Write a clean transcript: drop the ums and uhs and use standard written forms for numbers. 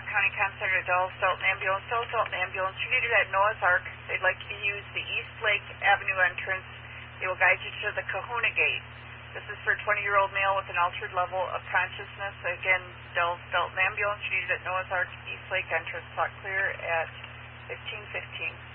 County Com Center to Dallas Dalton Ambulance. Dallas Dalton Ambulance, you're needed at Noah's Ark. They'd like you to use the East Lake Avenue entrance. They will guide you to the Kahuna Gate. This is for a 20-year-old male with an altered level of consciousness. Again, Dallas Dalton Ambulance, you're needed at Noah's Ark, East Lake entrance. Talk clear at 15:15.